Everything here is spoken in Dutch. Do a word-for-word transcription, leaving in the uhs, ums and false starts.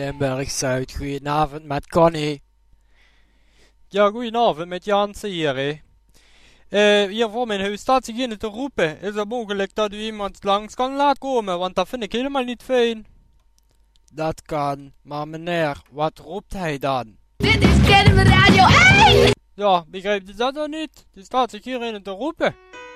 Limburg Zuid. Goedenavond met Connie. Ja, goedenavond met Jansen hier, hè. Uh, hier voor mijn huis staat zich in te roepen. Is het mogelijk dat u iemand langs kan laten komen? Want dat vind ik helemaal niet fijn. Dat kan, maar meneer, wat roept hij dan? Dit is Kennemer Radio één! Ja, begrijpt u dat dan niet? Die staat zich hierin te roepen.